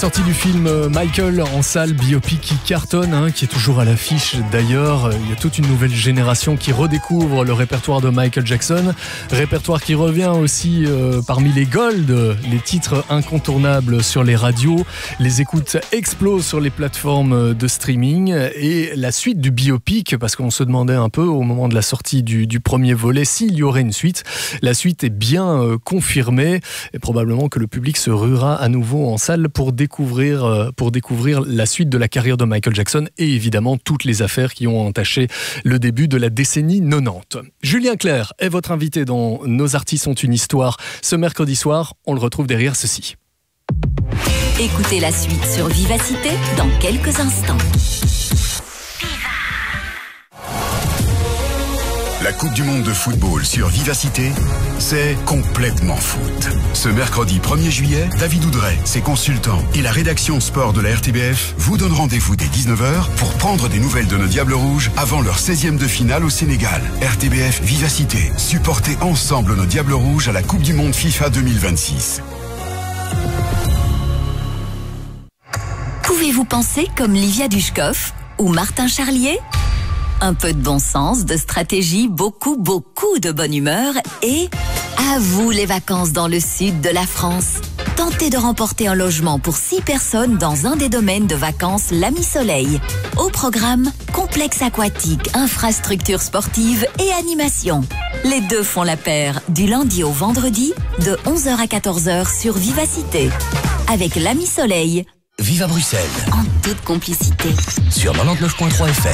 Sortie du film Michael en salle, biopic qui cartonne, qui est toujours à l'affiche d'ailleurs. Il y a toute une nouvelle génération qui redécouvre le répertoire de Michael Jackson. Répertoire qui revient aussi parmi les gold, les titres incontournables sur les radios. Les écoutes explosent sur les plateformes de streaming. Et la suite du biopic, parce qu'on se demandait un peu au moment de la sortie du premier volet s'il y aurait une suite. La suite est bien confirmée et probablement que le public se ruera à nouveau en salle pour découvrir la suite de la carrière de Michael Jackson et évidemment toutes les affaires qui ont entaché le début de la décennie 90. Julien Clerc est votre invité dans Nos artistes ont une histoire. Ce mercredi soir, on le retrouve derrière ceci. Écoutez la suite sur Vivacité dans quelques instants. La Coupe du Monde de football sur Vivacité, c'est complètement foot. Ce mercredi 1er juillet, David Oudret, ses consultants et la rédaction sport de la RTBF vous donnent rendez-vous dès 19h pour prendre des nouvelles de nos Diables Rouges avant leur 16e de finale au Sénégal. RTBF Vivacité, supportez ensemble nos Diables Rouges à la Coupe du Monde FIFA 2026. Pouvez-vous penser comme Livia Dushkov ou Martin Charlier ? Un peu de bon sens, de stratégie, beaucoup de bonne humeur et à vous les vacances dans le sud de la France. Tentez de remporter un logement pour 6 personnes dans un des domaines de vacances L'Ami Soleil. Au programme, complexe aquatique, infrastructures sportives et animation. Les deux font la paire du lundi au vendredi de 11h à 14h sur Vivacité. Avec L'Ami Soleil. Vive à Bruxelles. En toute complicité. Sur 99.3 FM.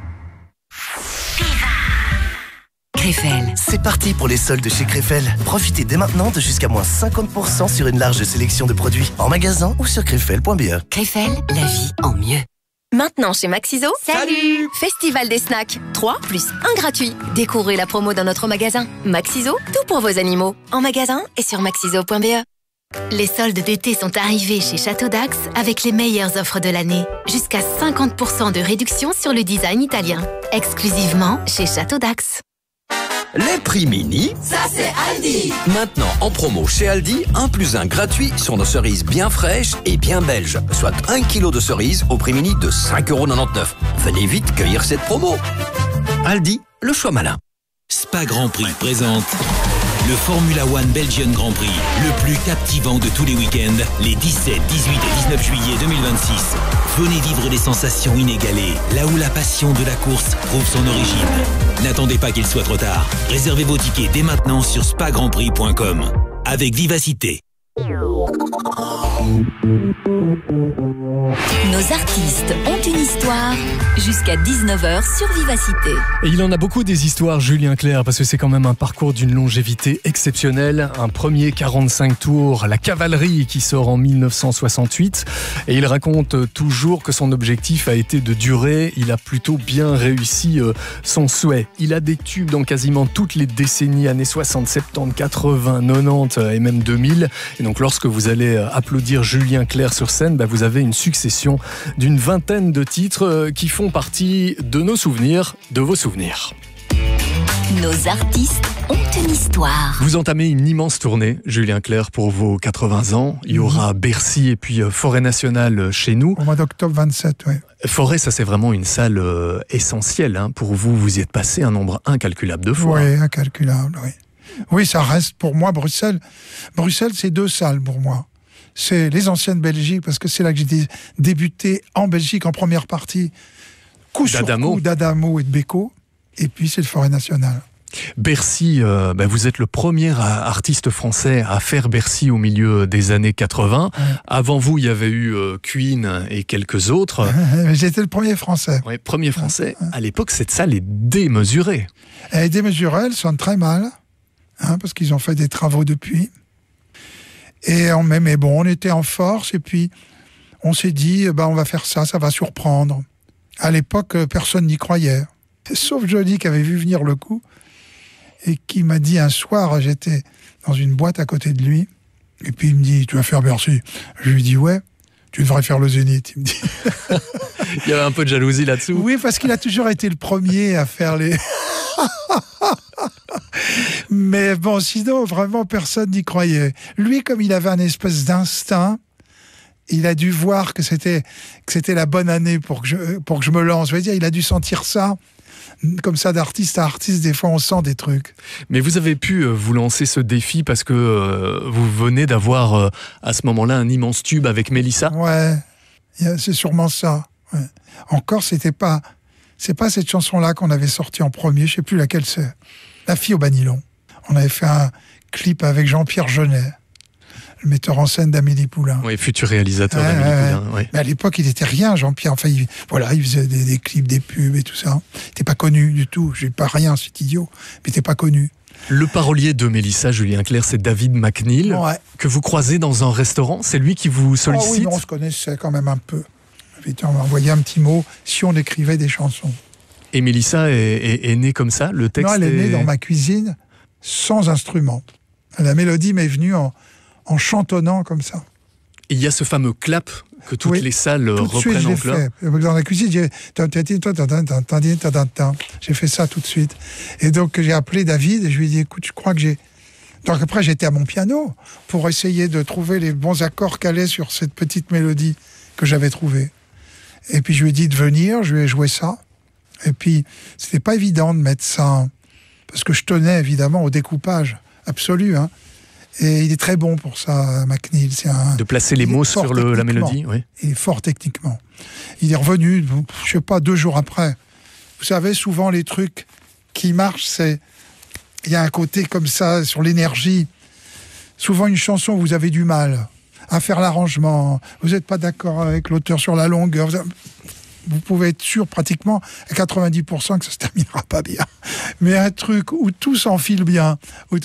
Krefel. C'est parti pour les soldes chez Krefel. Profitez dès maintenant de jusqu'à moins 50% sur une large sélection de produits en magasin ou sur krefel.be. Krefel, la vie en mieux. Maintenant chez Maxiso, Salut! Festival des snacks, 3 plus 1 gratuit. Découvrez la promo dans notre magasin. Maxiso, tout pour vos animaux. En magasin et sur maxiso.be. Les soldes d'été sont arrivés chez Château d'Ax avec les meilleures offres de l'année. Jusqu'à 50% de réduction sur le design italien. Exclusivement chez Château d'Ax. Les prix mini, Ça c'est Aldi. maintenant en promo chez Aldi, 1 plus 1 gratuit sur nos cerises bien fraîches et bien belges, soit 1 kg de cerises au prix mini de 5,99 €. Venez vite cueillir cette promo. Aldi, le choix malin. Spa Grand Prix présente le Formula One Belgian Grand Prix, le plus captivant de tous les week-ends, les 17, 18 et 19 juillet 2026. Venez vivre des sensations inégalées, là où la passion de la course trouve son origine. N'attendez pas qu'il soit trop tard. Réservez vos tickets dès maintenant sur spagrandprix.com. Avec Vivacité. Nos artistes ont une histoire jusqu'à 19h sur Vivacité. Et il en a beaucoup des histoires, Julien Clerc, parce que c'est quand même un parcours d'une longévité exceptionnelle. Un premier 45 tours, la cavalerie qui sort en 1968. Et il raconte toujours que son objectif a été de durer. Il a plutôt bien réussi son souhait. Il a des tubes dans quasiment toutes les décennies, années 60, 70, 80, 90 et même 2000. Et donc lorsque vous allez applaudir Julien Clerc sur scène, vous avez une succession d'une vingtaine de titres qui font partie de nos souvenirs, de vos souvenirs. Nos artistes ont une histoire. Vous entamez une immense tournée, Julien Clerc, pour vos 80 ans. Il y aura Bercy et puis Forêt Nationale chez nous. Au mois d'octobre 27, oui. Forêt, ça c'est vraiment une salle essentielle. Pour vous, vous y êtes passé un nombre incalculable de fois. Oui, incalculable, oui. Oui, ça reste pour moi Bruxelles. Bruxelles, c'est 2 salles pour moi. C'est les anciennes Belgiques, parce que c'est là que j'ai débuté en Belgique en première partie. Coup sur coup d'Adamo et de Beko. Et puis c'est le Forêt Nationale. Bercy, vous êtes le premier artiste français à faire Bercy au milieu des années 80. Avant vous, il y avait eu Queen et quelques autres. J'étais le premier français. Oui, premier français. À l'époque, cette salle est démesurée. Elle est démesurée, elle sonne très mal, parce qu'ils ont fait des travaux depuis. Mais bon, on était en force et puis on s'est dit, on va faire ça va surprendre. À l'époque, personne n'y croyait. Sauf Johnny qui avait vu venir le coup et qui m'a dit un soir, j'étais dans une boîte à côté de lui, et puis il me dit, tu vas faire Bercy? Je lui dis, ouais, tu devrais faire le Zénith, il me dit. Il y avait un peu de jalousie là-dessous. Oui, parce qu'il a toujours été le premier à faire les... Mais bon, sinon, vraiment, personne n'y croyait. Lui, comme il avait un espèce d'instinct, il a dû voir que c'était la bonne année pour que je me lance. Je veux dire, il a dû sentir ça. Comme ça, d'artiste à artiste, des fois, on sent des trucs. Mais vous avez pu vous lancer ce défi parce que vous venez d'avoir, à ce moment-là, un immense tube avec Mélissa. Ouais, c'est sûrement ça. Ouais. Encore, c'est pas cette chanson-là qu'on avait sortie en premier, je sais plus laquelle c'est. La fille au banilon. On avait fait un clip avec Jean-Pierre Jeunet, le metteur en scène d'Amélie Poulain. Oui, futur réalisateur d'Amélie Poulain. Ouais. Mais à l'époque, il n'était rien, Jean-Pierre. Enfin, il faisait des clips, des pubs et tout ça. Il n'était pas connu du tout. Je n'ai pas rien, cet idiot. Mais il n'était pas connu. Le parolier de Mélissa, Julien Clerc, c'est David McNeil, que vous croisez dans un restaurant. C'est lui qui vous sollicite. Oh oui, on se connaissait quand même un peu. On m'a envoyé un petit mot si on écrivait des chansons. Et Mélissa est née comme ça, le texte? Non, elle est née dans ma cuisine, sans instrument. La mélodie m'est venue en chantonnant comme ça. Et il y a ce fameux clap que toutes les salles reprennent en clap. Dans la cuisine, j'ai fait ça tout de suite. Et donc j'ai appelé David et je lui ai dit, écoute, je crois que j'ai... Donc après j'étais à mon piano pour essayer de trouver les bons accords calés sur cette petite mélodie que j'avais trouvée. Et puis je lui ai dit de venir, je lui ai joué ça. Et puis c'était pas évident de mettre ça, parce que je tenais évidemment au découpage absolu, hein. Et il est très bon pour ça, McNeil. De placer les mots sur la mélodie, oui. Il est fort techniquement. Il est revenu, je sais pas, 2 jours après. Vous savez, souvent les trucs qui marchent, il y a un côté comme ça sur l'énergie. Souvent une chanson, vous avez du mal à faire l'arrangement. Vous n'êtes pas d'accord avec l'auteur sur la longueur. Vous pouvez être sûr pratiquement à 90% que ça se terminera pas bien. Mais un truc où tout s'enfile bien, où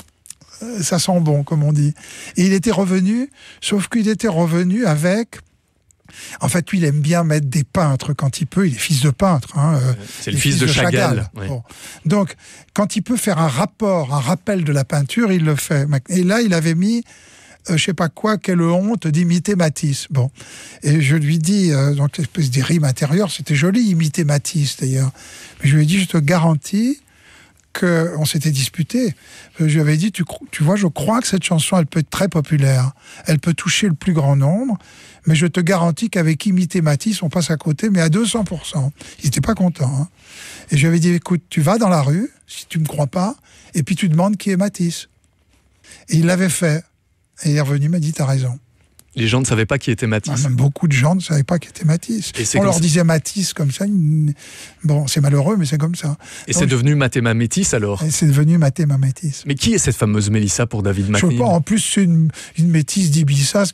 ça sent bon, comme on dit. Et il était revenu, sauf qu'il était revenu avec... En fait, lui, il aime bien mettre des peintres quand il peut. Il est fils de peintre. Hein, c'est le fils de Chagall. Ouais. Bon. Donc, quand il peut faire un rappel de la peinture, il le fait. Et là, il avait mis... je sais pas quoi, quelle honte d'imiter Matisse. Bon. Et je lui dis, donc l'espèce des rimes intérieures, c'était joli, imiter Matisse d'ailleurs. Mais je lui ai dit, je te garantis qu'on s'était disputé. Je lui avais dit, tu vois, je crois que cette chanson, elle peut être très populaire. Elle peut toucher le plus grand nombre, mais je te garantis qu'avec imiter Matisse, on passe à côté, mais à 200%. Il n'était pas content. Hein. Et je lui avais dit, écoute, tu vas dans la rue, si tu me crois pas, et puis tu demandes qui est Matisse. Et il l'avait fait. Et il est revenu, il m'a dit, t'as raison. Les gens ne savaient pas qui était Matisse. Même beaucoup de gens ne savaient pas qui était Matisse. On leur disait Matisse comme ça. Bon, c'est malheureux, mais c'est comme ça. Et donc, c'est devenu Mathéma Métis alors? Et c'est devenu Mathéma Métis. Mais qui est cette fameuse Mélissa pour David McNeil? Je sais pas, en plus c'est une métisse d'Ibiza,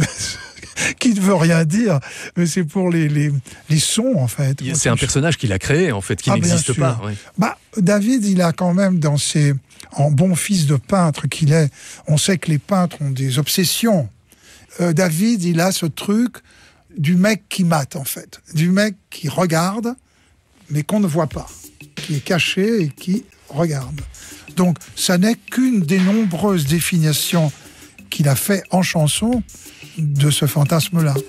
qui ne veut rien dire, mais c'est pour les sons en fait. C'est un personnage qu'il a créé en fait, qui n'existe pas. Oui. Bah, David, il a quand même en bon fils de peintre qu'il est, on sait que les peintres ont des obsessions. David, il a ce truc du mec qui mate, en fait. Du mec qui regarde, mais qu'on ne voit pas. Qui est caché et qui regarde. Donc, ça n'est qu'une des nombreuses définitions qu'il a fait en chanson de ce fantasme-là.